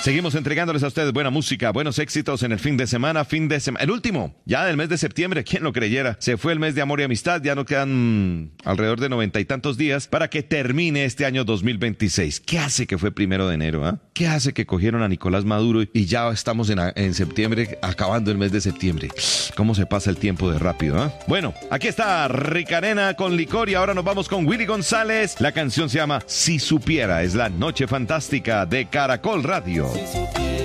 Seguimos entregándoles a ustedes buena música, buenos éxitos en el fin de semana, el último, ya del mes de septiembre, quién lo creyera. Se fue el mes de amor y amistad, ya nos quedan alrededor de 90 y tantos días para que termine este año 2026. ¿Qué hace que fue 1 de enero? ¿Qué hace que cogieron a Nicolás Maduro y ya estamos en septiembre, acabando el mes de septiembre? ¿Cómo se pasa el tiempo de rápido? Bueno, aquí está Ricanena con Licor y ahora nos vamos con Willy González. La canción se llama Si Supiera, es la noche fantástica de Caracol Radio.